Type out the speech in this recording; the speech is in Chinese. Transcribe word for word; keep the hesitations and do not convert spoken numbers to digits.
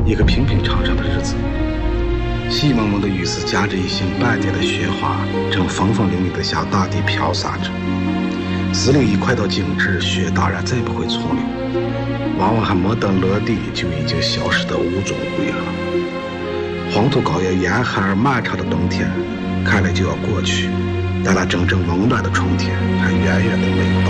一个平平常常的日子。细蒙蒙的雨丝夹着一星半点的雪花，正风风凛凛地向大地飘洒着。四零一快到静止，雪当然再不会从流，往往还没等落地，就已经消失得无踪无影了。黄土高原严寒而漫长的冬天，看来就要过去，但那真正温暖的春天还远远的没有到。